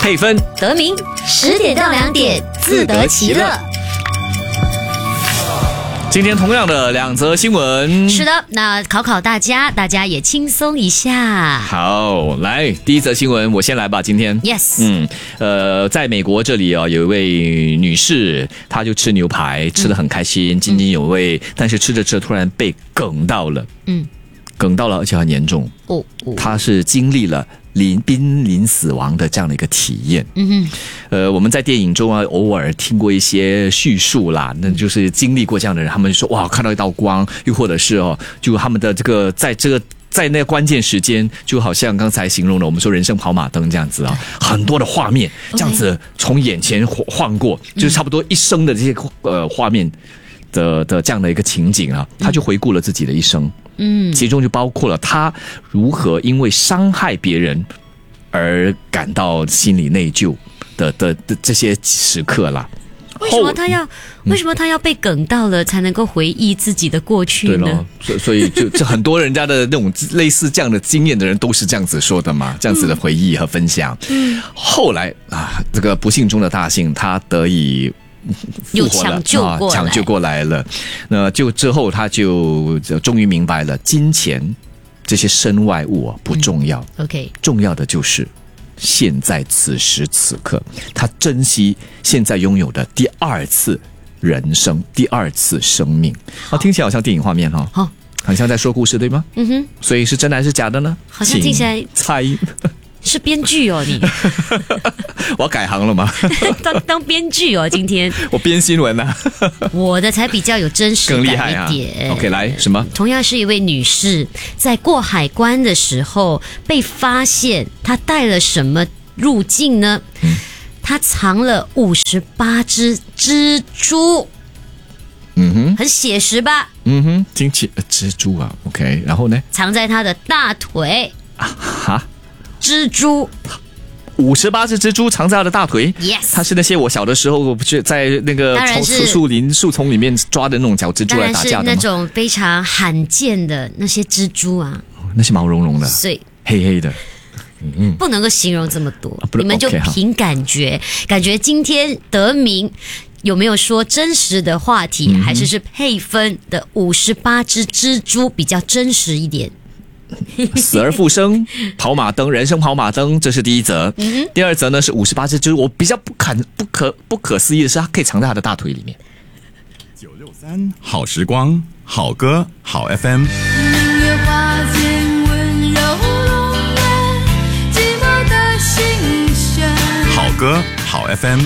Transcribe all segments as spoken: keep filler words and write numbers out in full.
配分得名，十点到两点，自得其乐。 今天同样的两则新闻， 是的，那考考大家，大家也轻松一下。 好，来第一则新闻，我先来吧。今天 ，yes， 嗯，呃，在美国这里啊，有一位女士，她就吃牛排，吃得很开心，津津有味，嗯、但是吃着吃着突然被梗到了，嗯，梗到了，而且很严重。哦，哦她是经历了临濒临死亡的这样的一个体验。嗯哼，呃，我们在电影中啊，偶尔听过一些叙述啦，那就是经历过这样的人，他们说哇，看到一道光，又或者是哦，就他们的这个在这个。在那个关键时间，就好像刚才形容的，我们说人生跑马灯这样子啊，很多的画面这样子从眼前晃过，就是差不多一生的这些呃画面的的这样的一个情景啊，他就回顾了自己的一生，嗯，其中就包括了他如何因为伤害别人而感到心理内疚的的的这些时刻啦。 为什么他要、嗯、为什么他要被梗到了才能够回忆自己的过去呢？ 对咯，所以所以就就很多人家的那种类似这样的经验的人都是这样子说的嘛，这样子的回忆和分享。嗯，后来啊，这个不幸中的大幸，他得以又抢救过来、啊， 抢救过来了。那就之后他就终于明白了，金钱这些身外物啊不重要、 嗯、，OK， 重要的就是现在此时此刻，他珍惜现在拥有的第二次人生，第二次生命。啊，听起来好像电影画面哈、哦，很像在说故事，对吗？嗯哼。所以是真的还是假的呢？ 好像听起来猜。 是编剧哦，你我要改行了吗？ 当当编剧哦，今天我编新闻啊， 我的才比较有真实感一点。更厉害啊 ！OK， 来什么？ 同样是一位女士，在过海关的时候被发现，她带了什么入境呢？嗯、她藏了五十八只蜘蛛。嗯哼，很写实吧？ 嗯哼，听起、呃、蜘蛛啊 ，OK， 然后呢？ 藏在她的大腿。啊哈。蜘蛛， 五十八只蜘蛛藏在他的大腿。 Yes， 它是那些我小的时候在那个树树林树丛里面抓的那种小蜘蛛来打架的吗？ 当然是那种非常罕见的那些蜘蛛啊， 那些毛茸茸的， 所以黑黑的， 嗯，不能够形容这么多，啊、你们就凭感觉， okay， 感觉今天得名。有没有说真实的话题，嗯、还是是配分的五十八只蜘蛛比较真实一点？ 死而复生，跑马灯，人生跑马灯，这是第一则。嗯、第二则呢是五十八只，就是我比较不可不可不可思议的是，它可以藏在他的大腿里面。 九六三好时光，好歌，好 F M。好歌，好 F M。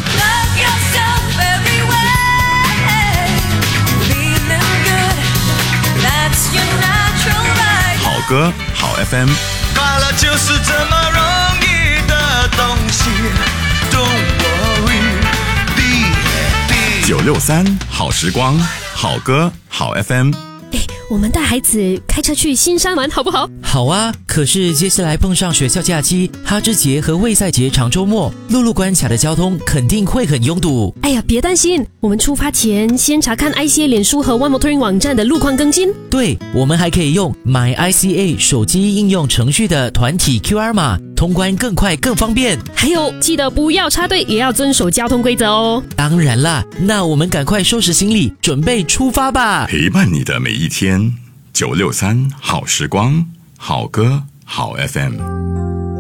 好歌好 F M， 快乐就是这么容易的东西 ，Don't worry， be be。 九六三好时光，好歌好 F M。 哎，我们带孩子开车去新山玩好不好？ 好啊，可是接下来碰上学校假期、哈芝节和卫赛节长周末，陆路关卡的交通肯定会很拥堵。 哎呀，别担心，我们出发前先查看 I C A 脸书和 One Motoring 网站的路况更新。 对，我们还可以用 My I C A 手机应用程序的团体 Q R 码，通关更快更方便。 还有，记得不要插队，也要遵守交通规则哦。 当然啦，那我们赶快收拾行李，准备出发吧。 陪伴你的每一天，九六三好时光，好歌好 F M。